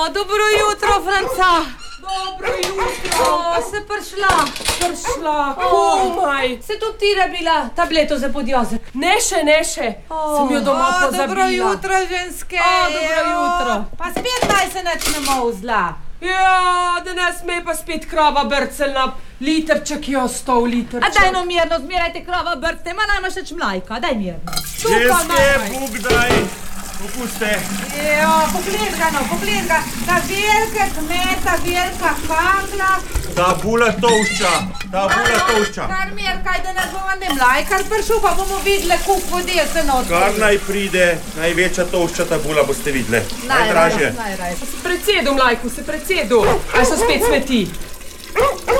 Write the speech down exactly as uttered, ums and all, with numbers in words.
dobro jutro, Franca. Dobro jutro. O, se prišla. Prišla, komaj. Se tudi ti rabila tableto za podjazek? Ne še, ne še. Sem jo doma O, pozabila. dobro jutro, ženske. O, dobro jutro. Pa spet naj se načnemo vzla. Ja, danes me je pa spet krava brcela. Literček je ostal, A literček. daj no mirno, zmerajte krava brcte, ima najmaš več mlajka, daj mirno. Ženske, Bog daj, popuste. Jo, pogled ga no, pogled ga. Ta velika kmeta, velika kangla. Ta bula tolšča, ta bula tolšča. Kar mir, kaj da nas bomo ne mlajkar prišel, pa bomo videli, koliko vode se noter. Kar naj pride, največja tolšča ta bula, boste videli. Najdražje. Najraje. Se predsedu, mlajku, se predsedu. A so spet smeti?